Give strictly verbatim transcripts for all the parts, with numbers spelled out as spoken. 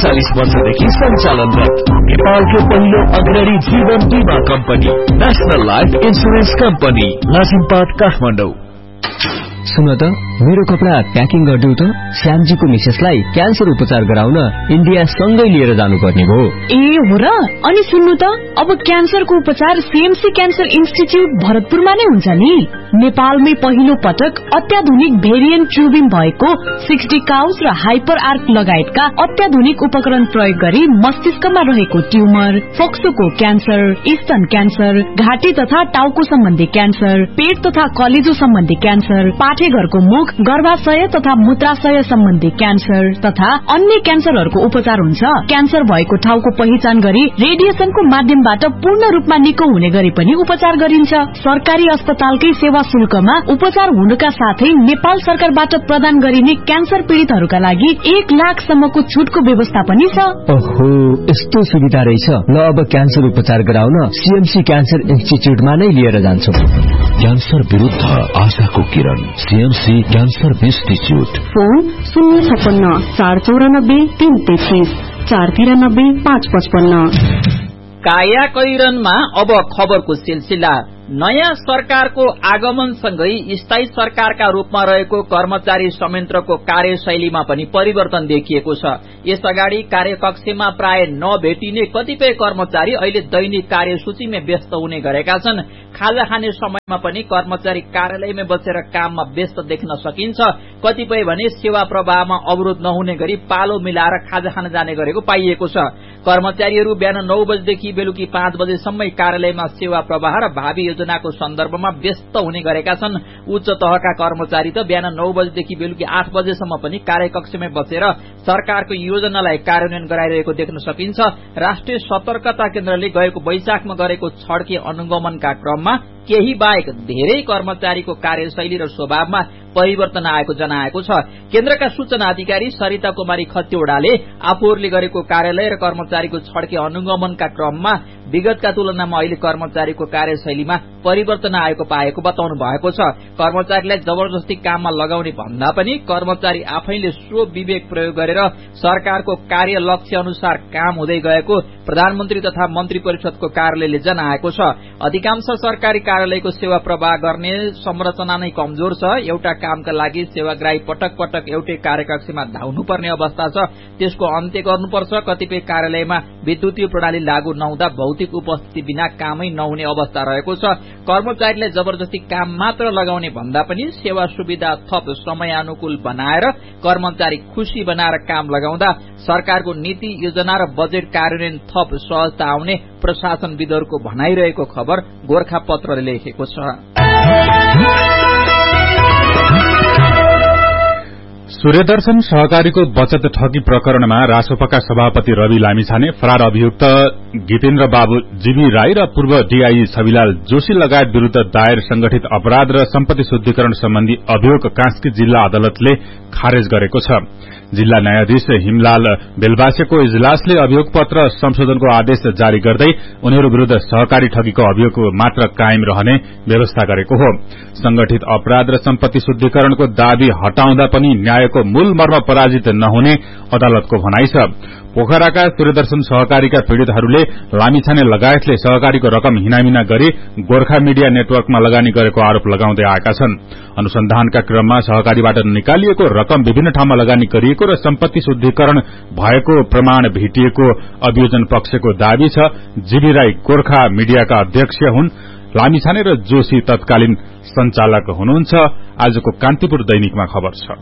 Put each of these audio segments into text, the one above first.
उनचालीस वर्षदेखि सञ्चालनरत नेपालको पहिलो अग्रणी जीवन बीमा company national life insurance company Lazimpat Kathmandu. सुन त मेरो कपडा प्याकिङ गरिदेऊ त, श्यामजीको मिसेसलाई क्यान्सर उपचार गराउन इन्डिया सँगै लिएर जानुपर्ने भयो। ए हो र? अनि सुन्नु त, अब क्यान्सरको उपचार सीएमसी क्यान्सर इन्स्टिच्युट भरतपुरमा नै हुन्छ नि। नेपालमै पहिलो पटक अत्याधुनिक भेरिएन्ट ट्युबिङ भएको सिक्सटी काउस र हाइपर आर्क लगायतका अत्याधुनिक उपकरण प्रयोग गरी मस्तिष्कमा रहेको ट्युमर, फोक्सोको क्यान्सर, स्तन क्यान्सर, घाँटी तथा टाउको सम्बन्धी क्यान्सर, पेट तथा कलेजो सम्बन्धी क्यान्सर, पाठेघरको मुख, गर्भाशय तथा मूत्राशय सम्बन्धी क्यान्सर तथा अन्य क्यान्सरहरूको उपचार हुन्छ। क्यान्सर भएको ठाउँको पहिचान गरी रेडिएसनको माध्यमबाट पूर्ण रूपमा निको हुने गरी पनि उपचार गरिन्छ। सरकारी अस्पतालकै सेवा शुल्कमा उपचार हुनुका साथै नेपाल सरकारबाट प्रदान गरिने क्यान्सर पीड़ितहरूका लागि एक लाख सम्मको छुटको व्यवस्था पनि छ। ओहो, यस्तो सुविधा रहेछ। ल अब क्यान्सर उपचार गराउन सीएमसी क्यान्सर इन्स्टिच्युटमा नै लिएर जान्छु। क्यान्सर विरुद्ध आशाको किरण, सीएमसी क्यान्सर इन्स्टिच्युट। फोन शून्य छप्पन्न चार चौरानब्बे तीन तेत्तीस चार तिरानब्बे पाँच पचपन्न। काया कैरनमा अब खबरको सिलसिला। नयाँ सरकारको आगमनसँगै स्थायी सरकारका रूपमा रहेको कर्मचारी संयन्त्रको कार्यशैलीमा पनि परिवर्तन देखिएको छ। यसअगाडि कार्यकक्षमा प्राय नभेटिने कतिपय कर्मचारी अहिले दैनिक कार्यसूचीमा व्यस्त हुने गरेका छन्। खाजा खाने समयमा पनि कर्मचारी कार्यालयमै बसेर काममा व्यस्त देख्न सकिन्छ। कतिपय भने सेवा प्रवाहमा अवरोध नहुने गरी पालो मिलाएर खाजा खान जाने गरेको पाइएको छ। कर्मचारीहरू बिहान नौ बजेदेखि बेलुकी पाँच बजेसम्मै कार्यालयमा सेवा प्रवाह र भावी योजनाको सन्दर्भमा व्यस्त हुने गरेका छन्। उच्च तहका कर्मचारी त बिहान नौ बजेदेखि बेलुकी आठ बजेसम्म पनि कार्यकक्षमै बसेर सरकारको योजनालाई कार्यान्वयन गराइरहेको देख्न सकिन्छ। राष्ट्रिय सतर्कता केन्द्रले गएको वैशाखमा गरेको छड्के अनुगमनका क्रममा केही बाहेक धेरै कर्मचारीको कार्यशैली र स्वभावमा परिवर्तन आएको जनाएको छ। केन्द्रका सूचना अधिकारी सरिता कुमारी खतिवड़ाले आफूहरूले गरेको कार्यालय र कर्मचारीको छड्के अनुगमनका क्रममा विगतका तुलनामा अहिले कर्मचारीको कार्यशैलीमा परिवर्तन आएको पाएको बताउनु भएको छ। कर्मचारीलाई जबरजस्ती काममा लगाउने भन्दा पनि कर्मचारी आफैले स्व विवेक प्रयोग गरेर सरकारको कार्य लक्ष्य अनुसार काम हुँदै गएको प्रधानमन्त्री तथा मन्त्री परिषदको कार्यालयले जनाएको छ। अधिकांश सरकारी कार्यालयको सेवा प्रवाह गर्ने संरचना नै कमजोर छ। एउटा कामका लागि सेवाग्राही पटक पटक एउटै कार्यकक्षमा धाउनुपर्ने अवस्था छ, त्यसको अन्त्य गर्नुपर्छ। कतिपय कार्यालयमा विद्युतीय प्रणाली लागू नहुँदा भौतिक उपस्थिति बिना कामै नहुने अवस्था रहेको छ। कर्मचारीलाई जबरजस्ती काम मात्र लगाउने भन्दा पनि सेवा सुविधा थप समयानुकूल बनाएर कर्मचारी खुशी बनाएर काम लगाउँदा सरकारको नीति योजना र बजेट कार्यान्वयन थप सहजता आउने प्रशासनविदहरूको भनाइरहेको खबर गोरखापत्रले लेखेको छ। सूर्यदर्शन सहकारीको बचत ठगी प्रकरणमा रासोपाका सभापति रवि लामिछाने, फरार अभियुक्त गीतेन्द्र बाबु जीवी राई र पूर्व डीआई छविलाल जोशी लगायत विरूद्ध दायर संगठित अपराध र सम्पत्ति शुद्धिकरण सम्बन्धी अभियोग कास्की जिल्ला अदालतले खारेज गरेको छ। जिल्ला न्यायाधीश हिमलाल बेलबासेको इजलासले अभियोग पत्र संशोधनको आदेश जारी गर्दै उनीहरू विरूद्ध सहकारी ठगीको अभियोग मात्र कायम रहने व्यवस्था गरेको हो। संगठित अपराध र सम्पत्ति शुद्धिकरणको दावी हटाउँदा पनि न्यायको मूल मर्म पराजित नहुने अदालतको भनाइ छ। पोखराका सूर्यदर्शन सहकारीका पीड़ितहरूले लामिछाने लगायतले सहकारीको रकम हिनामिना गरी गोर्खा मिडिया नेटवर्कमा लगानी गरेको आरोप लगाउँदै आएका छन्। अनुसन्धानका क्रममा सहकारीबाट निकालिएको रकम विभिन्न ठाउँमा लगानी गरिएको र सम्पत्ति शुद्धिकरण भएको प्रमाण भेटिएको अभियोजन पक्षको दावी छ। जीवी राई गोर्खा मिडियाका अध्यक्ष हुन्। लामिछाने र जोशी तत्कालीन संचालक हुनुहुन्छ। आजको कान्तिपुर दैनिकमा खबर छ।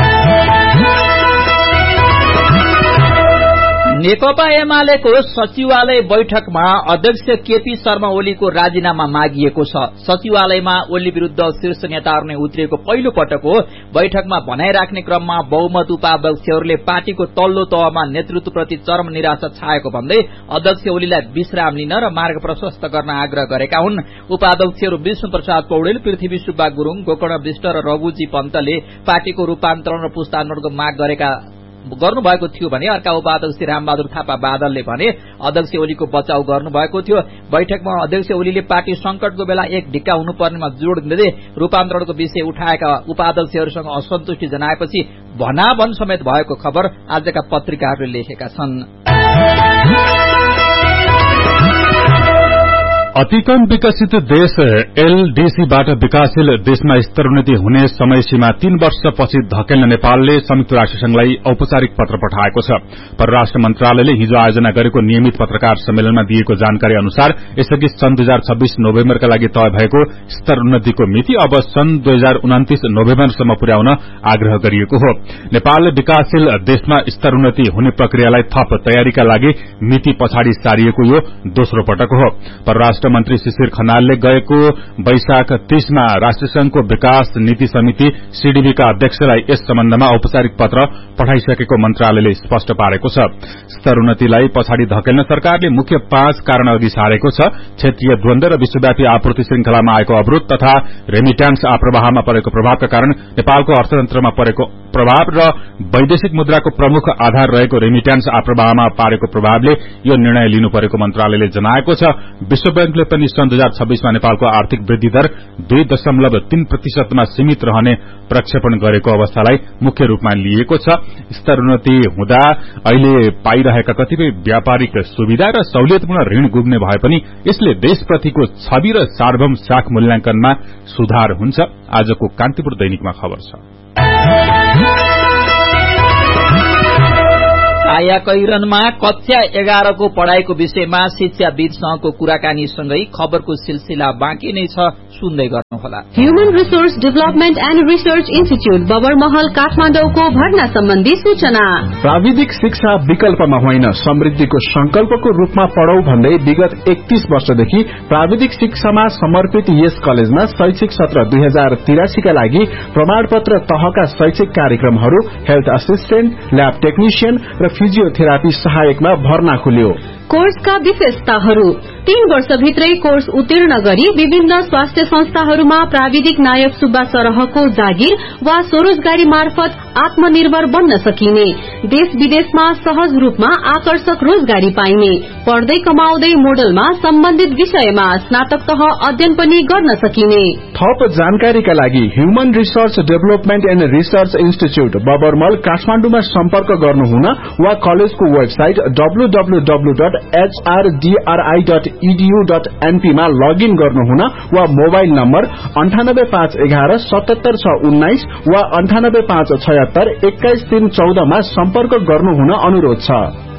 नेकपा एमालेको सचिवालय बैठकमा अध्यक्ष केपी शर्मा ओलीको राजीनामा मागिएको छ। सचिवालयमा ओली विरूद्ध शीर्ष नेताहरू नै उत्रिएको पहिलो पटक हो। बैठकमा भनाइराख्ने क्रममा बहुमत उपाध्यक्षहरूले पार्टीको तल्लो तहमा नेतृत्वप्रति चरम निराशा छाएको भन्दै अध्यक्ष ओलीलाई विश्राम लिन र मार्ग प्रशस्त गर्न आग्रह गरेका हुन्। उपाध्यक्षहरू विष्णु प्रसाद पौडेल, पृथ्वी सुब्बा गुरूङ, गोकर्ण विष्ट र रघुजी पन्तले पार्टीको रूपान्तरण र पुस्तान्तरणको माग गरेका गर्नुभएको थियो भने अर्का उपाध्यक्ष रामबहादुर थापा बादलले भने अध्यक्ष ओलीको बचाउ गर्नुभएको थियो। बैठकमा अध्यक्ष ओलीले पार्टी संकटको बेला एक ढिक्का हुनुपर्नेमा जोड़ दिँदै रूपान्तरणको विषय उठाएका उपाध्यक्षहरूसँग असन्तुष्टि जनाएपछि भनाभन समेत भएको खबर आजका पत्रिकाहरूले लेखेका छन्। अति कम विकसित देश एलडीसीबाट विकासशील देशमा स्तरोन्नति हुने समय सीमा तीन वर्षपछि धकेल्न नेपालले संयुक्त राष्ट्रसंघलाई औपचारिक पत्र पठाएको छ। परराष्ट्र मन्त्रालयले हिजो आयोजना गरेको नियमित पत्रकार सम्मेलनमा दिएको जानकारी अनुसार यसअघि सन् दुई हजार छब्बीस नोभेम्बरका लागि तय भएको स्तरोन्नतिको मिति अब सन् दुई हजार उन्तिस नोभेम्बरसम्म पुर्याउन आग्रह गरिएको हो। नेपालले विकासशील देशमा स्तरोन्नति हुने प्रक्रियालाई थप तयारीका लागि मिति पछाडि सारिएको यो दोस्रो पटक हो। परराष्ट्र मन्त्री शिशिर खनालले गएको वैशाख तीसमा राष्ट्रसंघको विकास नीति समिति सीडीबीका अध्यक्षलाई यस सम्बन्धमा औपचारिक पत्र पठाइसकेको मन्त्रालयले स्पष्ट पारेको छ। स्तरोन्नतिलाई पछाडि धकेल्न सरकारले मुख्य पाँच कारण अघि सारेको छ। क्षेत्रीय द्वन्द्व र विश्वव्यापी आपूर्ति श्रृंखलामा आएको अवरोध तथा रेमिट्यान्स आप्रवाहमा परेको प्रभावका कारण नेपालको अर्थतन्त्रमा परेको प्रभाव र वैदेशिक मुद्राको प्रमुख आधार रहेको रेमिट्यान्स आप्रवाहमा पारेको प्रभावले यो निर्णय लिनु परेको मन्त्रालयले जनाएको छ। विश्व बैंकले पनि सन् दुई हजार छब्बीसमा नेपालको आर्थिक वृद्धि दर दुई दशमलव तीन प्रतिशतमा सीमित रहने प्रक्षेपण गरेको अवस्थालाई मुख्य रूपमा लिएको छ। स्तरोन्नति हुँदा अहिले पाइरहेका कतिपय व्यापारिक सुविधा र सहुलियतपूर्ण ऋण गुम्ने भए पनि यसले देशप्रतिको छवि र सार्वभौम साख मूल्याङ्कनमा सुधार हुन्छ। आजको कान्तिपुर दैनिकमा खबर छ। कायाकैरनमा कक्षा एघारको पढ़ाईको विषयमा शिक्षाविदसँगको कुराकानीसँगै खबरको सिलसिला बाँकी नै छ, सुन्दै गर्नुहोला। Human resource development and research institute Babarmahal काठमाडौँको भर्ना सम्बन्धी सूचना। प्राविधिक शिक्षा विकल्पमा होइन समृद्धिको संकल्पको रूपमा पढौ भन्दै विगत एकतीस वर्षदेखि प्राविधिक शिक्षामा समर्पित यस कलेजमा शैक्षिक सत्र दुई हजार तिरासीका लागि प्रमाणपत्र तहका शैक्षिक कार्यक्रमहरू हेल्थ असिस्टेन्ट, ल्याब टेक्निशियन र फिजियोथेरापी सहायकमा भर्ना खुल्यो। कोर्सका विशेषताहरू: तीन वर्षभित्रै कोर्स उत्तीर्ण गरी विभिन्न स्वास्थ्य संस्थाहरूमा प्राविधिक नायक सुब्बा सरहको जागिर वा स्वरोजगारी मार्फत आत्मनिर्भर बन्न सकिने, देश विदेशमा सहज रूपमा आकर्षक रोजगारी पाइने, पढ्दै कमाउँदै मोडलमा सम्बन्धित विषयमा स्नातक तह अध्ययन पनि गर्न सकिने। थप जानकारीका लागि human resource development and research institute बबरमल काठमाडौँमा सम्पर्क गर्नुहुन वा कलेजको website W W W dot H R D R I dot E D you dot an P मा लगइन गर्नुहुन वा मोबाइल नम्बर अन्ठानब्बे पाँच एघार सतहत्तर छ उन्नाइस वा अन्ठानब्बे पाँच छयत्तर एक्काइस तीन चौधमा सम्पर्क गर्नुहुन अनुरोध छ।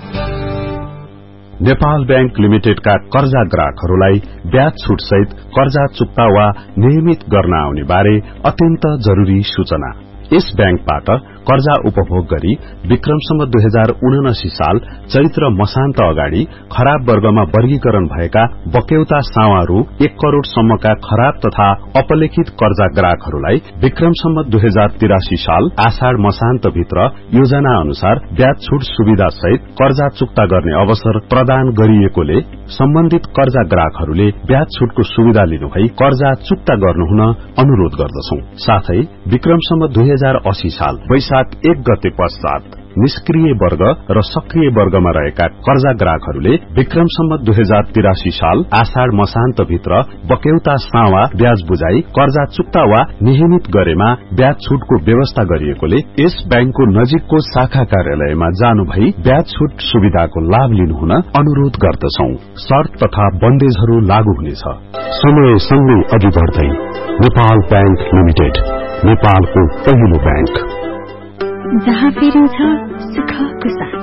नेपाल बैंक लिमिटेडका कर्जा ग्राहकहरूलाई ब्याज छुट सहित कर्जा चुक्ता वा नियमित गर्न आउने बारे अत्यन्त जरूरी सूचना। यस बैंकबाट कर्जा उपभोग गरी विक्रमसम्म दुई हजार उनासी साल चैत्र मसान्त अगाडि खराब वर्गमा वर्गीकरण भएका बक्यौता सावा रु एक करोड़ सम्मका खराब तथा अपलेखित कर्जा ग्राहकहरूलाई विक्रमसम्म दुई हजार तिरासी साल आषाढ़ मसान्त भित्र योजना अनुसार ब्याज छुट सुविधा सहित कर्जा चुक्ता गर्ने अवसर प्रदान गरिएकोले सम्बन्धित कर्जा ग्राहकहरूले ब्याज छुटको सुविधा लिनुभई कर्जा चुक्ता गर्नुहुन अनुरोध गर्दछौं। साथै विक्रमसम्म दुई हजार अस्सी साल वैशाख एक गते पश्चात निष्क्रिय वर्ग र सक्रिय वर्गमा रहेका कर्जा ग्राहकहरूले विक्रमसम्म दुई हजार तिरासी साल आषाढ़ मसान्त भित्र बक्यौता सावा ब्याज बुझाई कर्जा चुक्ता वा नियमित गरेमा ब्याज छुटको व्यवस्था गरिएकोले यस बैंकको नजिकको शाखा कार्यालयमा जानु भई ब्याज छुट सुविधाको लाभ लिनुहुन अनुरोध गर्दछौं। शर्त तथा बन्देजहरू लागू हुनेछ। समय सँगै अघि बढ्दै नेपाल बैंक लिमिटेड, नेपालको पहिलो बैंक, जहाँ फेरिन्छ सुखको साथ।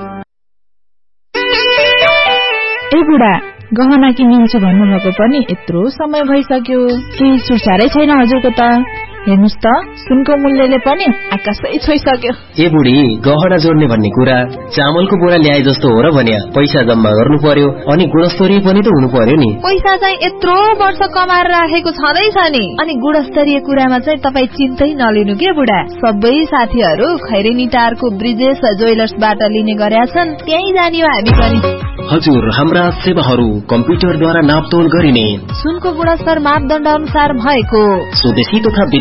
ए बुढा, गहना किनिन्छु भन्नुभएको पनि यत्रो समय भइसक्यो, केही सुरसारै छैन हजुरको त। हेर्नुस् त, सुनको मूल्यले पनि आकाशै छोइसक्यो। ए बुढी, गहना जोड्ने भन्ने कुरा चामलको बोरा ल्याए जस्तो हो र भन्या। पैसा जम्मा गर्नु पर्यो अनि गुणस्तरीय पनि त हुनु पर्यो नि। पैसा चाहिँ यत्रो वर्ष कमाएर राखेको छँदैछ नि। अनि गुणस्तरीय कुरामा चाहिँ तपाई चिन्तै नलिनु के बुढा। सबै साथीहरू खैरेनी टारको ब्रिजेश ज्वेलर्सबाट लिने गरेका छन्, त्यही जाने हो हामी पनि। हजुर, हाम्रा सेवाहरू कम्प्युटरद्वारा नापतोल गरिने, सुनको गुणस्तर मापदण्ड अनुसार भएको, स्वदेशी तथा विदेशी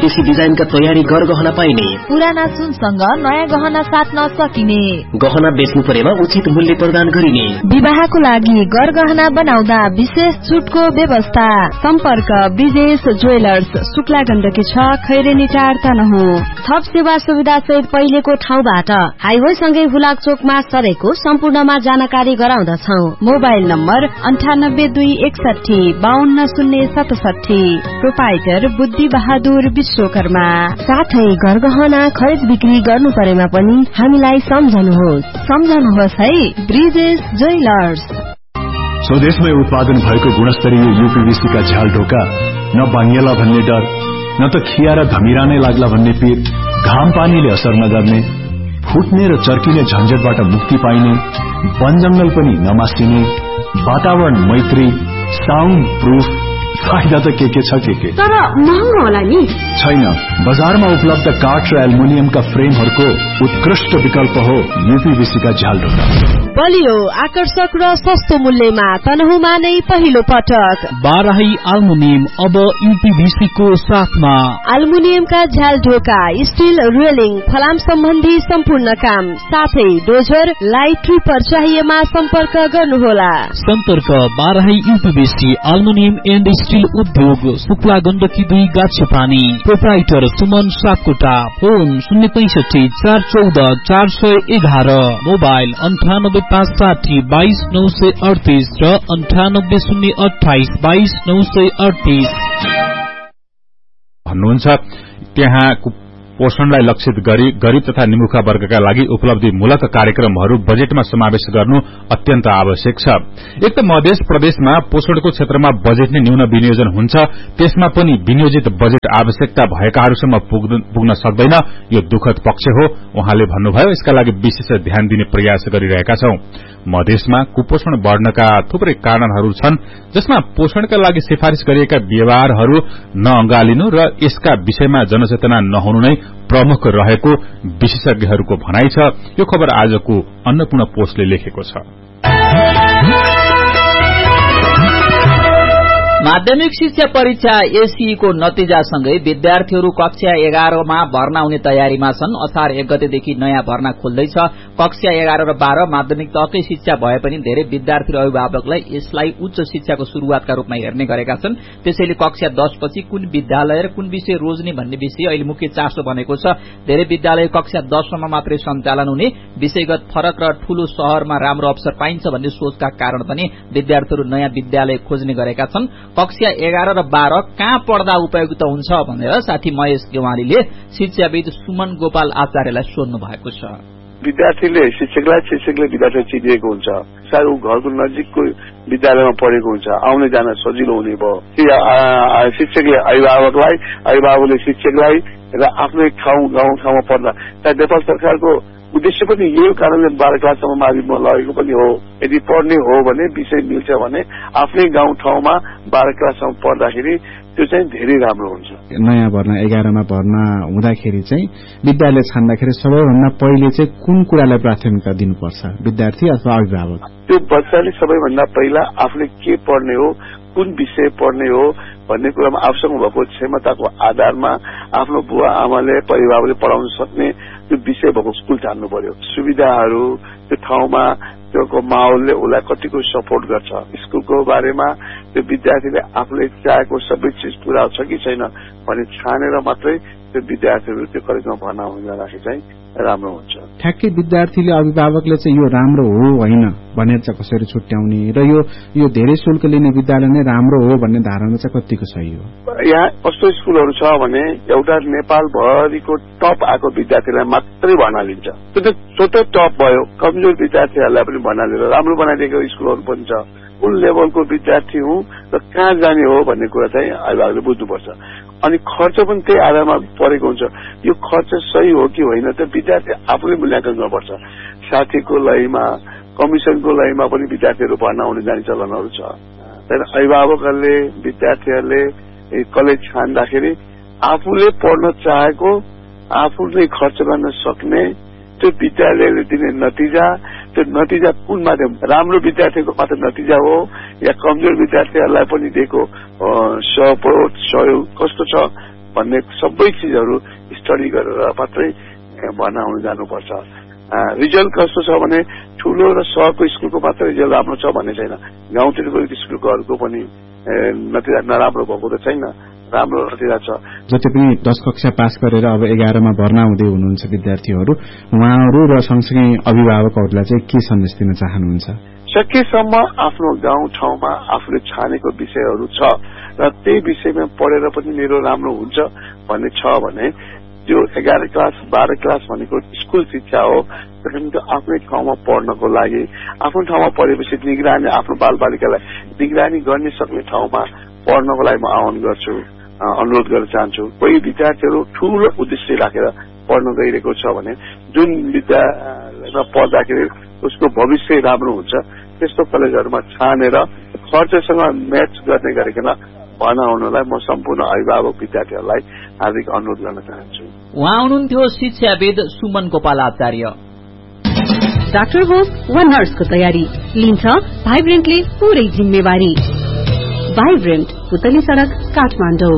विदेशी डिजाइनका तयारी गरगहना पाइने, पुराना चुनसँग नयाँ गहना साट्न सकिने, गहना बेच्नु परेमा उचित मूल्य प्रदान गरिने, विवाहको लागि गरगहना बनाउँदा विशेष छुटको व्यवस्था। सम्पर्क ब्रिजेश ज्वेलर्स, शुक्ला गण्डकी छ, खैरेनी टार तनहुँ। थप सेवा सुविधा सहित पहिलेको ठाउँबाट हाइवे सँगै हुलाक चोकमा सरेको सम्पूर्णमा जानकारी गराउँदछौ। मोबाइल नम्बर अन्ठानब्बे दुई एकसठी बाहन्न शून्य सतसठी। प्रोपाइटर बुद्धि बहादुर विश्वकर्मा। साथै गरगहना खरिद बिक्री गर्नु परेमा पनि हामीलाई सम्झनुहोस् सम्झनुहोस् है ब्रिजेश ज्वेलर्स। स्वदेशमै उत्पादन भएको गुणस्तरीय यूपीवीसी का झ्याल ढोका न बाङ्गिएला भन्ने डर, न त खिया र धमिरा नै लाग्ला भन्ने पीर, घाम पानीले असर नगर्ने, फुट्ने र चर्किने झन्झटबाट मुक्ति पाइने, वन जंगल पनि नमासिने, वातावरण मैत्री, साउन्ड प्रूफ, फाइदा त के के छ के के तर महँगो होला नि? छैन, बजारमा उपलब्ध काठ र एल्युमिनियमका फ्रेमहरूको उत्कृष्ट विकल्प हो यूपीवीसी का झ्याल ढोका। बलियो आकर्षक र सस्तो मूल्यमा तनहुँमा नै पहिलो पटक बाराही एल्युमिनियम अब यूपीवीसी को साथमा। एल्युमिनियमका झ्याल ढोका, स्टील रेलिङ, फलाम सम्बन्धी सम्पूर्ण काम, साथै डोजर, लाइट ट्रिपर चाहिएमा सम्पर्क गर्नुहोला। सम्पर्क Barahi UPVC aluminium and steel उद्योग, शुक्ला गण्डकी दुई गाछपानी। प्रोप्राइटर सुमन सापकोटा। फोन शून्य पैंसठी चार चौध चार सय एघार। मोबाइल अन्ठानब्बे पाँच साठी बाइस नौ सय अडतिस र अन्ठानब्बे शून्य अठाइस बाइस नौ सय अडतिस। भन्नुहुन्छ त्यहाँ पोषणलाई लक्षित गरी गरीब तथा निमुखा वर्गका लागि उपलब्धिमूलक कार्यक्रमहरू बजेटमा समावेश गर्नु अत्यन्त आवश्यक छ। एक त मध्य प्रदेशमा पोषणको क्षेत्रमा बजेट नै न्यून विनियोजन हुन्छ, त्यसमा पनि विनियोजित बजेट आवश्यकता भएकाहरूसम्म पुग्न सक्दैन। यो दुःखद पक्ष हो, उहाँले भन्नुभयो। यसका लागि विशेष ध्यान दिने प्रयास गरिरहेका छौं। मधेसमा कुपोषण बढ़नका थुप्रै कारणहरू छन्, जसमा पोषणका लागि सिफारिश गरिएका व्यवहारहरू नअँगालिनु र यसका विषयमा जनचेतना नहुनु नै प्रमुख रहेको विशेषज्ञहरूको भनाइ छ। यो खबर आजको अन्नपूर्ण पोस्टले लेखेको छ। माध्यमिक शिक्षा परीक्षा एसई को नतिजासँगै विद्यार्थीहरू कक्षा एघारमा भर्ना हुने तयारीमा छन्। असार एक गतेदेखि नयाँ भर्ना खोल्दैछ। कक्षा एघार र बाह्र माध्यमिक तहकै शिक्षा भए पनि धेरै विद्यार्थी र अभिभावकलाई यसलाई उच्च शिक्षाको शुरूआतका रूपमा हेर्ने गरेका छन्। त्यसैले कक्षा दस पछि कुन विद्यालय र कुन विषय रोज्ने भन्ने विषय अहिले मुख्य चासो बनेको छ। धेरै विद्यालय कक्षा दससम्म मात्रै सञ्चालन हुने, विषयगत फरक र ठूलो शहरमा राम्रो अवसर पाइन्छ भन्ने सोचका कारण पनि विद्यार्थीहरू नयाँ विद्यालय खोज्ने गरेका छन्। कक्षा एघार र बाह्र कहाँ पढ्दा उपयुक्त हुन्छ भनेर साथी महेश गेवालीले शिक्षाविद सुमन गोपाल आचार्यलाई सोध्नु भएको छ। विद्यार्थीले शिक्षकलाई, शिक्षकले विद्यार्थी चिनिएको हुन्छ, सायद ऊ घरको नजिकको विद्यालयमा पढेको हुन्छ, आउने जान सजिलो हुने भयो। शिक्षकले अभिभावकलाई, अभिभावकले शिक्षकलाई र आफ्नै ठाउँ गाउँ ठाउँमा पढ्दा सायद नेपाल सरकारको उद्देश्य पनि यही कारणले बाह्र क्लाससम्म माध्यमिकमा लगेको पनि हो। यदि पढ्ने हो भने, विषय मिल्छ भने आफ्नै गाउँ ठाउँमा बाह्र क्लाससम्म पढ्दाखेरि त्यो चाहिँ धेरै राम्रो हुन्छ। नयाँ भर्ना एघारमा भर्ना हुँदाखेरि चाहिँ विद्यालय छान्दाखेरि सबैभन्दा पहिले चाहिँ कुन कुरालाई प्राथमिकता दिनुपर्छ, विद्यार्थी अथवा अभिभावक? त्यो बच्चाले सबैभन्दा पहिला आफूले के पढ्ने हो, कुन विषय पढ्ने हो भन्ने कुरामा आफूसँग भएको क्षमताको आधारमा आफ्नो बुवा आमाले, अभिभावकले पढाउन सक्ने त्यो विषय भएको स्कूल छान्नु पर्यो। सुविधाहरू, त्यो ठाउँमा त्यो माहौलले उसलाई कतिको सपोर्ट गर्छ, स्कूलको बारेमा त्यो विद्यार्थीले आफूले चाहेको सबै चिज पूरा छ कि छैन भने छानेर मात्रै त्यो विद्यार्थीहरू त्यो कलेजमा भर्ना हुन जाँदाखेरि चाहिँ राम्रो हुन्छ। ठ्याक्कै विद्यार्थीले अभिभावकले चाहिँ यो राम्रो हो होइन भनेर चाहिँ कसरी छुट्याउने र यो यो धेरै शुल्क लिने विद्यालय नै राम्रो हो भन्ने धारणा चाहिँ कतिको सही हो? यहाँ कस्तो स्कूलहरू छ भने एउटा नेपालभरिको टप आएको विद्यार्थीलाई मात्रै भर्ना लिन्छ। त्यो त स्वतः टप भयो, कमजोर विद्यार्थीहरूलाई पनि भर्ना लिएर राम्रो बनाइदिएको स्कूलहरू पनि छ। कुन लेभलको विद्यार्थी हुँ र कहाँ जाने हो भन्ने कुरा चाहिँ अभिभावकले बुझ्नुपर्छ। अनि खर्च पनि त्यही आधारमा परेको हुन्छ। यो खर्च सही हो कि होइन त विद्यार्थी आफूले मूल्याङ्कन गर्नुपर्छ। साथीको लयमा, कमिसनको लयमा पनि विद्यार्थीहरू भर्ना हुने जाने चलनहरू छ। तर अभिभावकहरूले, विद्यार्थीहरूले कलेज छान्दाखेरि आफूले पढ्न चाहेको, आफूले खर्च गर्न सक्ने त्यो विद्यालयले दिने नतिजा, त्यो नतिजा कुन माध्यम, राम्रो विद्यार्थीको मात्र नतिजा हो या कमजोर विद्यार्थीहरूलाई पनि दिएको सपोर्ट, सहयोग कस्तो छ भन्ने सबै चिजहरू स्टडी गरेर मात्रै बनाउन जानुपर्छ। रिजल्ट कस्तो छ भने ठूलो र सहरको स्कुलको मात्र रिजल्ट राम्रो छ भन्ने छैन, गाउँतिरको स्कुलकोहरूको पनि नतिजा नराम्रो भएको त छैन, राम्रो नतिजा छ। जति पनि दश कक्षा पास गरेर अब एघारमा भर्ना हुँदै हुनुहुन्छ विद्यार्थीहरू, उहाँहरू र सँगसँगै अभिभावकहरूलाई चाहिँ के सन्देश दिन चाहनुहुन्छ? सकेसम्म आफ्नो गाउँ ठाउँमा आफूले छानेको विषयहरू छ र त्यही विषयमा पढेर पनि मेरो राम्रो हुन्छ भन्ने छ भने त्यो एघार क्लास बाह्र क्लास भनेको स्कुल शिक्षा हो। त्यसैले आफ्नै ठाउँमा पढ्नको लागि आफ्नो ठाउँमा पढेपछि निगरानी आफ्नो बालबालिकालाई निगरानी गर्ने सक्ने ठाउँमा पढ्नको लागि म आह्वान गर्छु, अनुरोध गर्न चाहन्छु। कोही विद्यार्थीहरू ठूलो उद्देश्य राखेर पढ्न गइरहेको छ भने जुन विद्यालयमा पढ्दाखेरि उसको भविष्य राम्रो हुन्छ त्यस्तो कलेजहरूमा छानेर खर्चसँग म्याच गर्ने गरिकन बनाउनलाई म सम्पूर्ण अभिभावक विद्यार्थीहरूलाई हार्दिक अनुरोध गर्न चाहन्छु। उहाँ हुनुहुन्थ्यो शिक्षाविद सुमन गोपाल आचार्य। डाक्टर होस् वा नर्सको तयारी लिन्छ भाइब्रेन्टले पूरै जिम्मेवारी। भाइब्रेन्ट पुतली सड़क काठमाडौँ।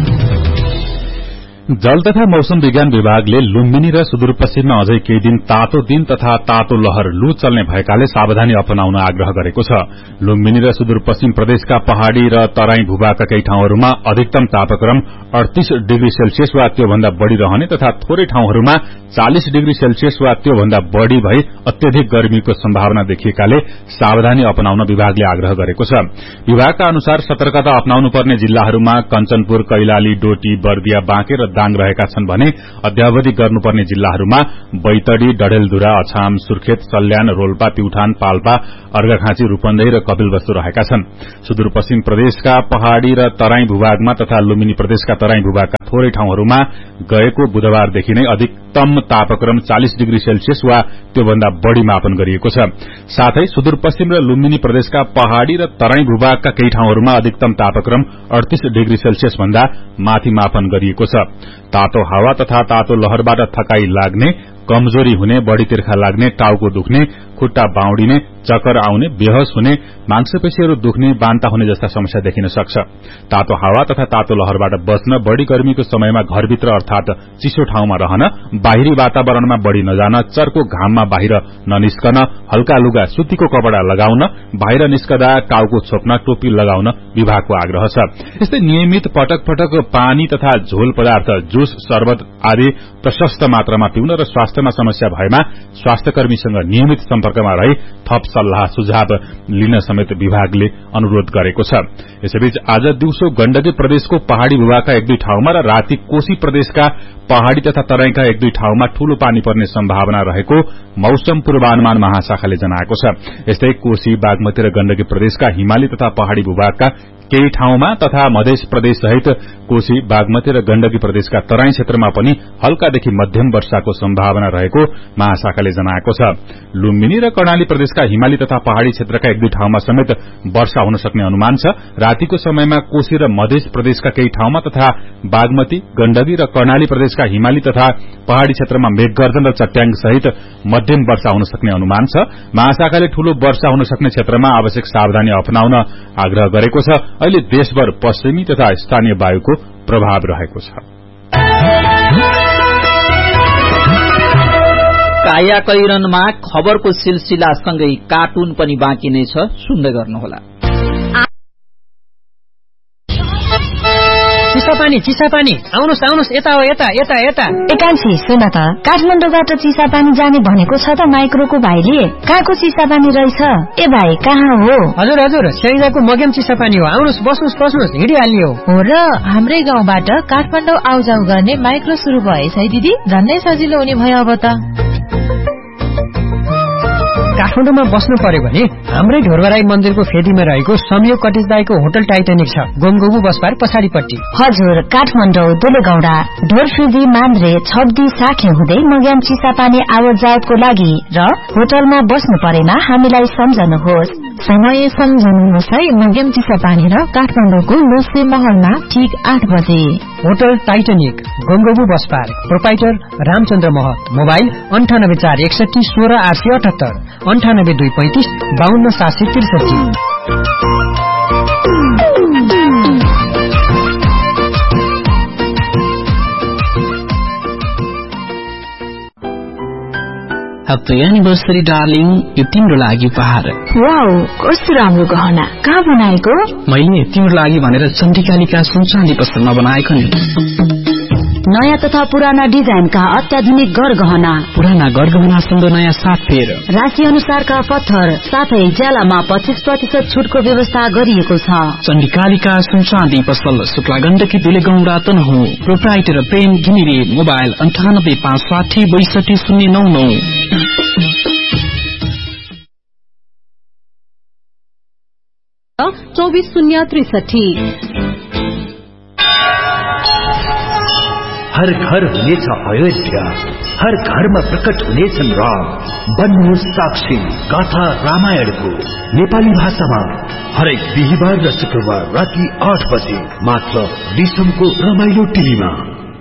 जल तथा मौसम विज्ञान विभागले लुम्बिनी र सुदूरपश्चिममा अझै केही दिन तातो दिन तथा तातो लहर लू चल्ने भएकाले सावधानी अपनाउन आग्रह गरेको छ। लुम्बिनी र सुदूरपश्चिम प्रदेशका पहाड़ी र तराई भूभागका केही ठाउँहरूमा अधिकतम तापक्रम अडतीस डिग्री सेल्सियस वा त्योभन्दा बढ़ी रहने तथा थोरै ठाउँहरूमा चालीस डिग्री सेल्सियस वा त्योभन्दा बढ़ी भई अत्यधिक गर्मीको सम्भावना देखिएकाले सावधानी अपनाउन विभागले आग्रह गरेको छ। विभागका अनुसार सतर्कता अपनाउनु पर्ने जिल्लाहरूमा कञ्चनपुर, कैलाली, डोटी, बर्दिया, बाँके र दाङ रहेका छन् भने अद्यावधि गर्नुपर्ने जिल्लाहरूमा बैतडी, डडेलधुरा, अछाम, सुर्खेत, सल्यान, रोल्पा, प्युठान, पाल्पा, अर्घाखाँची, रूपन्देही र कपिलवस्तु रहेका छन्। सुदूरपश्चिम प्रदेशका पहाड़ी र तराई भूभागमा तथा लुम्बिनी प्रदेशका तराई भूभागका थोरै ठाउँहरूमा गएको बुधबारदेखि नै अधिकतम तापक्रम चालीस डिग्री सेल्सियस वा त्योभन्दा बढ़ी मापन गरिएको छ। साथै सुदूरपश्चिम र लुम्बिनी प्रदेशका पहाड़ी र तराई भूभागका केही ठाउँहरूमा अधिकतम तापक्रम अडतीस डिग्री सेल्सियस भन्दा माथि मापन गरिएको छ। तातो हावा तथा तातो लहरबाट थकाई लाग्ने, कमजोरी हुने, बढ़ी तिर्खा लाग्ने, टाउको दुख्ने, खुट्टा बाउडिने, चक्कर आउने, बेहोस हुने, मांसपेशीहरू दुख्ने, बान्ता हुने जस्ता समस्या देखिन सक्छ। तातो हावा तथा तातो लहरबाट बच्न बढ़ी गर्मीको समयमा घरभित्र अर्थात चिसो ठाउँमा रहन, बाहिरी वातावरणमा बढ़ी नजान, चर्को घाममा बाहिर ननिस्कन, हल्का लुगा सुतीको कपड़ा लगाउन, बाहिर निस्कदा टाउको छोप्न, टोपी लगाउन विभागको आग्रह छ। यस्तै नियमित पटक पटक पानी तथा झोल पदार्थ, जुस, शरबत आदि प्रशस्त मात्रामा पिउन र स्वास्थ्यमा समस्या भएमा स्वास्थ्यकर्मीसँग नियमित सम्पर्कमा रही थप सल्लाह सुझाव लिन समेत विभागले अनुरोध गरेको छ। यसैबीच आज दिउँसो गण्डकी प्रदेशको पहाड़ी भूभागका एक दुई ठाउँमा र राति कोशी प्रदेशका पहाड़ी तथा तराईका एक दुई ठाउँमा ठूलो पानी पर्ने सम्भावना रहेको मौसम पूर्वानुमान महाशाखाले जनाएको छ। यस्तै कोशी, बागमती र गण्डकी प्रदेशका हिमाली तथा पहाड़ी भूभागका केही ठाउँमा तथा मध्य प्रदेश सहित कोशी, बागमती र गण्डकी प्रदेशका तराई क्षेत्रमा पनि हल्कादेखि मध्यम वर्षाको सम्भावना रहेको महाशाखाले जनाएको छ। लुम्बिनी र कर्णाली प्रदेशका हिमाली तथा पहाड़ी क्षेत्रका एक दुई ठाउँमा समेत वर्षा हुन सक्ने अनुमान छ। रातिको समयमा कोशी र मध्य प्रदेशका केही ठाउँमा तथा बागमती, गण्डकी र कर्णाली प्रदेशका हिमाली तथा पहाड़ी क्षेत्रमा मेघगर्जन र चट्याङ सहित मध्यम वर्षा हुन सक्ने अनुमान छ। महाशाखाले ठूलो वर्षा हुन सक्ने क्षेत्रमा आवश्यक सावधानी अपनाउन आग्रह गरेको छ। अहिले देशभर पश्चिमी तथा स्थानीय वायुको प्रभाव रहेको छ। कायाकैरनमा खबरको सिलसिला सँगै कार्टुन पनि बाँकी नै छ, सुन्दै गर्नुहोला। चिसापानी चिसापानी आउनुहोस् आउनुहोस्, यता हो, यता यता यता। एकांशी सुन त, काठमाडौँबाट चिसापानी जाने भनेको छ त माइक्रोको भाइले। कहाँको चिसापानी रहेछ? ए भाइ कहाँ हो? हजुर हजुर, स्याइदाको मगेम चिसापानी हो। आउनुहोस्, बस्नुहोस् बस्नुहोस्, हिँडिहाल्ने हो। हो र, हाम्रै गाउँबाट काठमाडौँ आउजाउ गर्ने माइक्रो शुरू भएछ है दिदी, झन्नै सजिलो हुने भयो अब त। काठमाडौँमा बस्नु पर्यो भने हाम्रै ढोरबराई मन्दिरको फेदीमा रहेको संयोग कटेज दाईको होटल टाइटानिक छ, गोमगोबु बसपार पछाडिपट्टि। हजुर, काठमाडौँ दोलेगौडा ढोरफेदी मान्द्रे छब्दी साखे हुँदै मग्याम चिसापानी आवत जावतको लागि र होटलमा बस्नु परेमा हामीलाई सम्झनुहोस्। समय सम्झनुहोस् है, मग्याम चिसापानी र काठमाडौँको लोसे महलमा ठीक आठ बजे। होटल टाइटानिक, गोमगोबु बसपार, प्रोपाइटर रामचन्द्र महत। मोबाइल अन्ठानब्बे चार एकसठी सोह्र आठ सय अठहत्तर, अन्ठानब्बे दुई पैंतिस बाहन्न सात सय त्रिसठी। ह्याप्पी एनिभर्सरी डार्लिङ, यो तिम्रो लागि उपहार। वाउ, कस्तो राम्रो गहना, कहाँ बनाएको? मैले तिम्रो लागि भनेर चण्डिकालिका सुनचाँदी पसलमा बनाएको नि। नयाँ तथा पुराना डिजाइनका अत्याधुनिक गरगहना, पुराना गरगहनासँग नयाँ साथ फेर, राशि अनुसारका पत्थर साथै ज्यालामा पच्चीस प्रतिशत छुटको व्यवस्था गरिएको छ। चण्डिकालिका सुनचाँदी पसल, शुक्ला गण्डकी दुलेगौंडा तनहुँ। प्रोप्राइटर प्रेम घिमिरे। मोबाइल अन्ठानब्बे पाँच साठी बैसठी शून्य नौ नौ। चौबीस शून्य त्रिसठी। हर घर हुनेछ अयोध्या, हर घरमा प्रकट हुनेछन् राम। बन्नुहोस् साक्षी गाथा रामायणको नेपाली भाषामा हरेक बिहिबार र शुक्रबार राति आठ बजे मात्र विश्वको रमाइलो टिभीमा।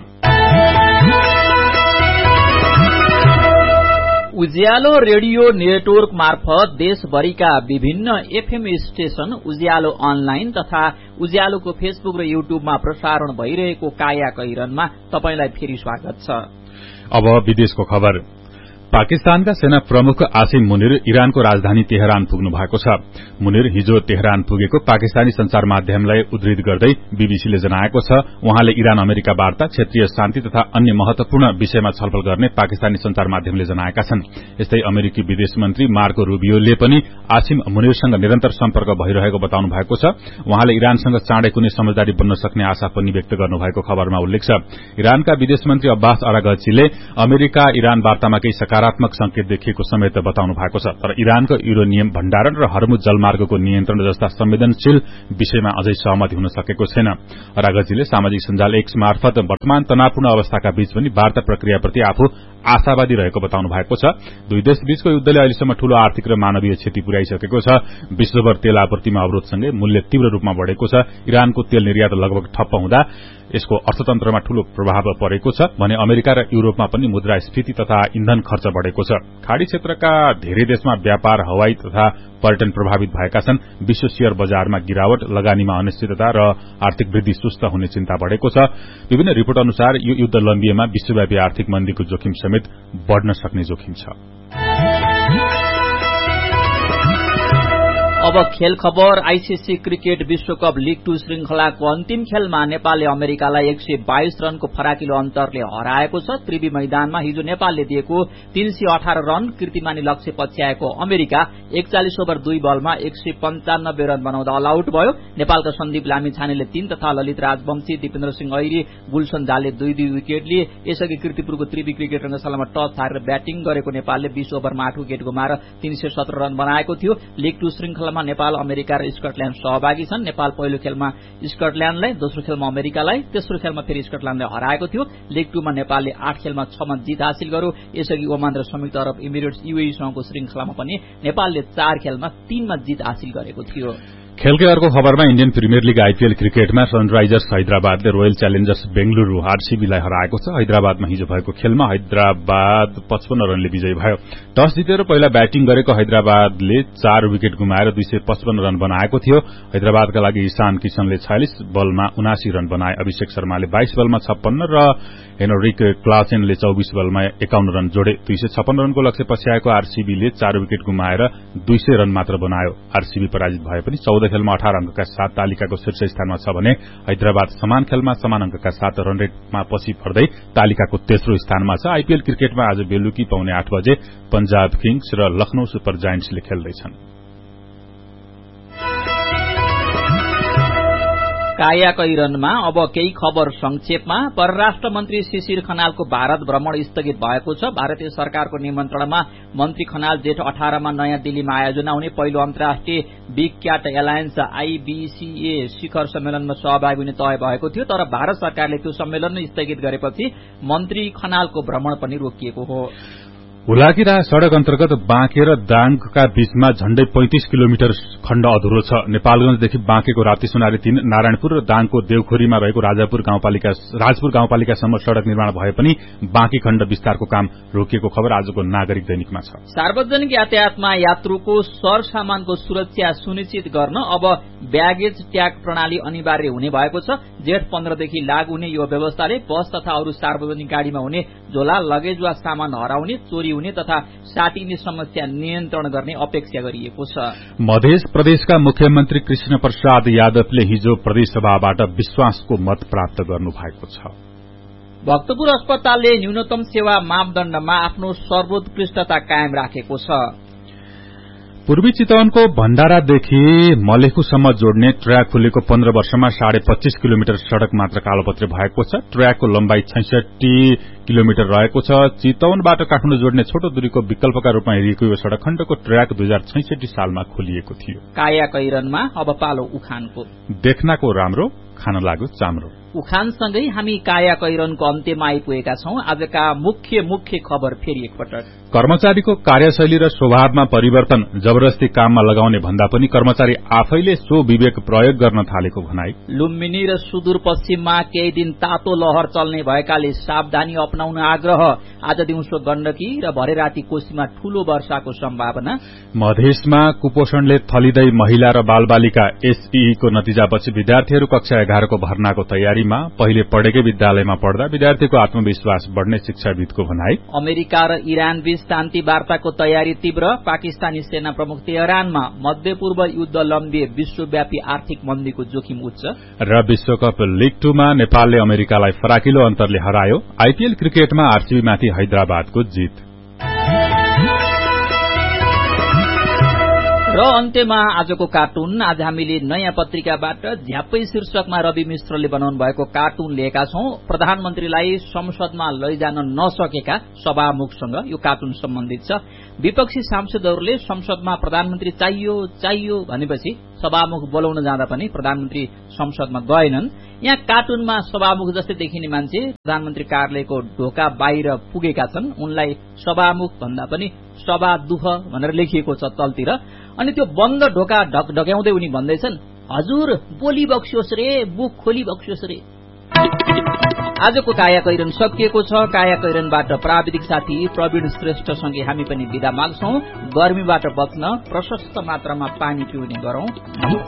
उज्यालो रेडियो नेटवर्क मार्फत देशभरिका विभिन्न एफएम स्टेशन, उज्यालो अनलाइन तथा उज्यालोको फेसबुक र युट्युबमा प्रसारण भइरहेको काया कैरनमा तपाईंलाई फेरि स्वागत छ। अब विदेशको खबर। पाकिस्तानका सेना प्रमुख आसिम मुनिर इरानको राजधानी तेहरान पुग्नु भएको छ। मुनिर हिजो तेहरान पुगेको पाकिस्तानी संचार माध्यमलाई उद्धृत गर्दै बीबीसीले जनाएको छ। उहाँले इरान अमेरिका वार्ता, क्षेत्रीय शान्ति तथा अन्य महत्वपूर्ण विषयमा छलफल गर्ने पाकिस्तानी संचार माध्यमले जनाएका छन्। यस्तै अमेरिकी विदेश मन्त्री मार्को रूबियोले पनि आसिम मुनिरसँग निरन्तर सम्पर्क भइरहेको बताउनु भएको छ। उहाँले इरानसँग चाँडै कुनै समझदारी बन्न सक्ने आशा पनि व्यक्त गर्नुभएको खबरमा उल्लेख छ। इरानका विदेश मन्त्री अब्बास अरागचीले अमेरिका इरान वार्तामा केही सकारात्मक संकेत देखिएको समेत बताउनु भएको छ। तर इरानको युरेनियम भण्डारण र हर्मुज जलमार्गको नियन्त्रण जस्ता संवेदनशील विषयमा अझै सहमति हुन सकेको छैन। रागचीले सामाजिक सञ्जाल एक्स मार्फत वर्तमान तनावपूर्ण अवस्थाका बीच पनि वार्ता प्रक्रियाप्रति आफू आशावादी रहेको बताउनु भएको छ। दुई देश बीचको युद्धले अहिलेसम्म ठूलो आर्थिक र मानवीय क्षति पुर्याइसकेको छ। विश्वभर तेल आपूर्तिमा अवरोधसँगै मूल्य तीव्र रूपमा बढ़ेको छ। इरानको तेल निर्यात लगभग ठप्प हुँदा यसको अर्थतन्त्रमा ठूलो प्रभाव परेको छ भने अमेरिका र युरोपमा पनि मुद्रास्फीति तथा इन्धन खर्च बढ़ेको छ। खाड़ी क्षेत्रका धेरै देशमा व्यापार, हवाई तथा पर्यटन प्रभावित भएका छन्। विश्व शेयर बजारमा गिरावट, लगानीमा अनिश्चितता र आर्थिक वृद्धि सुस्त हुने चिन्ता बढ़ेको छ। विभिन्न रिपोर्ट अनुसार यो युद्ध लम्बिएमा विश्वव्यापी आर्थिक मन्दीको जोखिम समेत बढ़न सक्ने जोखिम छ। अब खेल खबर। आईसीसी क्रिकेट विश्वकप लीग टू श्रृंखलाको अन्तिम खेलमा नेपालले अमेरिकालाई एक सय बाइस रनको फराकिलो अन्तरले हराएको छ। त्रिवी मैदानमा हिजो नेपालले दिएको तीन सय अठार रन कीर्तिमानी लक्ष्य पछ्याएको अमेरिका एकचालिस ओभर दुई बलमा एक सय पञ्चानब्बे रन बनाउँदा अल आउट भयो। नेपालका सन्दीप लामिछानेले तीन तथा ललित राजवंशी, दिपेन्द्र सिंह ऐरी, गुलसन झाले दुई दुई विकेट लिए। यसअघि कीर्तिपुरको त्रिवी क्रिकेट रंगशालामा टस हारेर ब्याटिङ गरेको नेपालले बीस ओभरमा आठ विकेट गुमाएर तीन सय सत्र रन बनाएको थियो। लीग टू श्रृंखलामा नेपाल, अमेरिका र स्कटल्याण्ड सहभागी छन्। नेपाल पहिलो खेलमा स्कटल्याण्डलाई, दोस्रो खेलमा अमेरिकालाई, तेस्रो खेलमा फेरि स्कटल्याण्डलाई हराएको थियो। लीग टूमा नेपालले आठ खेलमा छमा जित हासिल गर्यो। यसअघि ओमान र संयुक्त अरब इमिरेट्स यूएई सँगको श्रृंखलामा पनि नेपालले चार खेलमा तीनमा जित हासिल गरेको थियो। खेलकै अर्को खबरमा इण्डियन प्रिमियर लीग आईपीएल क्रिकेटमा सनराइजर्स हैदराबादले रोयल च्यालेन्जर्स बेंगलुरू आरसीबीलाई हराएको छ। हैदराबादमा हिजो भएको खेलमा हैदराबाद पचपन्न रनले विजयी भयो। टस जितेर पहिला ब्याटिङ गरेको हैदराबादले चार विकेट गुमाएर दुई सय पचपन्न रन बनाएको थियो। हैदराबादका लागि ईशान किशनले छयालिस बलमा उनासी रन बनाए। अभिषेक शर्माले बाइस बलमा छप्पन्न र हेनरिक क्लासेनले चौबीस बलमा एकाउन्न रन जोडे। दुई सय छप्पन्न रनको लक्ष्य पछ्याएको आरसीबीले चार विकेट गुमाएर दुई सय रन मात्र बनायो। आरसीबी पराजित भए पनि चौध खेलमा अठार अंकका साथ तालिकाको शीर्ष स्थानमा छ भने हैदराबाद समान खेलमा समान अंकका साथ रन रेटमा पछि फर्दै तालिकाको तेस्रो स्थानमा छ। आईपीएल क्रिकेटमा आज बेलुकी पाउने आठ बजे पंजाब किङ्स र लखनऊ सुपर जायन्ट्सले खेल्दैछन्। काया कैरनमा अब केही खबर संक्षेपमा। परराष्ट्र मन्त्री शिशिर खनालको भारत भ्रमण स्थगित भएको छ। भारतीय सरकारको निमन्त्रणमा मन्त्री खनाल जेठ अठारमा नयाँ दिल्लीमा आयोजना हुने पहिलो अन्तर्राष्ट्रिय बिग क्याट एलायन्स आईबीसीए शिखर सम्मेलनमा सहभागी हुने तय भएको थियो। तर भारत सरकारले त्यो सम्मेलन नै स्थगित गरेपछि मन्त्री खनालको भ्रमण पनि रोकिएको हो। हुलाकीरा सड़क अन्तर्गत बाँके र दाङका बीचमा झण्डै पैंतिस किलोमिटर खण्ड अधुरो छ। नेपालगंजदेखि बाँकेको राप्ती तीन, नारायणपुर र दाङको देवखोरीमा रहेको राजापुर गाउँपालिका राजपुर गाउँपालिकासम्म सड़क निर्माण भए पनि बाँकी खण्ड विस्तारको काम रोकिएको खबर आजको नागरिक दैनिकमा छ। सार्वजनिक यातायातमा यात्रुको सरसामानको सुरक्षा सुनिश्चित गर्न अब ब्यागेज ट्याग प्रणाली अनिवार्य हुने भएको छ। जेठ पन्ध्रदेखि लागू हुने यो व्यवस्थाले बस तथा अरू सार्वजनिक गाड़ीमा हुने झोला लगेज वा सामान हराउने, चोरी हुने तथा साटिने समस्या नियन्त्रण गर्ने अपेक्षा गरिएको छ। मध्य प्रदेशका मुख्यमन्त्री कृष्ण प्रसाद यादवले हिजो प्रदेशसभाबाट विश्वासको मत प्राप्त गर्नु भएको छ। भक्तपुर अस्पतालले न्यूनतम सेवा मापदण्डमा आफ्नो सर्वोत्कृष्टता कायम राखेको छ। पूर्वी चितवनको भण्डारादेखि मलेखुसम्म जोड्ने ट्र्याक खुलेको पन्ध्र वर्षमा साढे पच्चीस किलोमिटर सड़क मात्र कालोपत्रे भएको छ। ट्र्याकको लम्बाई छैसठी किलोमिटर रहेको छ। चितवनबाट काठमाडौँ जोड्ने छोटो दूरीको विकल्पका रूपमा हेरिएको यो सड़क खण्डको ट्र्याक दुई हजार छैसठी सालमा खोलिएको थियो। काया कैरनमा अब पालो उखानको। देख्नको राम्रो, खान लाग्यो चाम्रो। उखानसँगै हामी काया कैरनको अन्त्यमा आइपुगेका छौं। आजका मुख्य मुख्य खबर फेरि एकपटक। कर्मचारीको कार्यशैली र स्वभावमा परिवर्तन जबरजस्ती काममा लगाउने भन्दा पनि कर्मचारी आफैले सो विवेक प्रयोग गर्न थालेको भनाई। लुम्बिनी र सुदूरपश्चिममा केही दिन तातो लहर चल्ने भएकाले सावधानी अपनाउन आग्रह। आज दिउँसो गण्डकी र भरे राति कोशीमा ठूलो वर्षाको सम्भावना। मधेसमा कुपोषणले थलिँदै महिला र बालबालिका एसईको नतिजापछि विद्यार्थीहरू कक्षा एघारको भर्नाको तयारीमा। पहिले पढेकै विद्यालयमा पढ्दा विद्यार्थीको आत्मविश्वास बढ़ने शिक्षाविदको भनाई। अमेरिका र इरान बीच शान्ति वार्ताको तयारी तीव्र। पाकिस्तानी सेना प्रमुख तेहरानमा मध्यपूर्व युद्ध लम्बिए विश्वव्यापी आर्थिक मन्दीको जोखिम उच्च। र विश्वकप लीग टूमा नेपालले अमेरिकालाई फराकिलो अन्तरले हरायो। आईपीएल क्रिकेटमा आरसीबीमाथि हैदराबादको जित। र अन्त्यमा आजको कार्टुन। आज हामीले नयाँ पत्रिकाबाट झ्याप्पै शीर्षकमा रवि मिश्रले बनाउनु भएको कार्टुन लिएका छौं। प्रधानमन्त्रीलाई संसदमा लैजान नसकेका सभामुखसँग यो कार्टुन सम्बन्धित छ। विपक्षी सांसदहरूले संसदमा प्रधानमन्त्री चाहियो चाहियो भनेपछि सभामुख बोलाउन जाँदा पनि प्रधानमन्त्री संसदमा गएनन्। यहाँ कार्टुनमा सभामुख जस्तै देखिने मान्छे प्रधानमन्त्री कार्यालयको ढोका बाहिर पुगेका छन्। उनलाई सभामुख भन्दा पनि सभा दुख भनेर लेखिएको छ तलतिर। अनि त्यो बन्द ढोका ढक्याउँदै उनी भन्दैछन्, हजुर बोली बक्सियोस् रे, बुक खोली बक्सियोस् रे। आजको काया कैरन सकिएको छ। काया कैरनबाट प्राविधिक साथी प्रवीण श्रेष्ठसँगै हामी पनि बिदा माग्छौं। गर्मीबाट बच्न प्रशस्त मात्रामा पानी पिउने गरौं।